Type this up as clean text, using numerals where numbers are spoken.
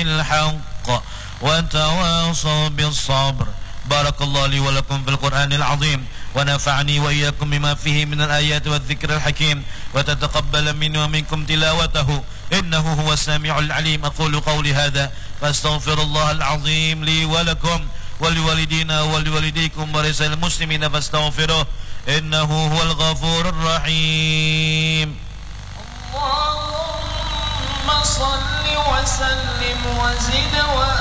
بالحق وتواصوا بالصبر. بارك الله لي ولكم في القرآن العظيم، ونفعني وإياكم بما فيه من الآيات والذكر الحكيم، وتتقبل مني ومنكم تلاوته إنه هو السميع العليم. أقول قولي هذا فاستغفر الله العظيم لي ولكم ولوالدينا ولوالديكم ولسائر المسلمين فاستغفروه إنه هو الغفور الرحيم. اللهم صل وسلم وزد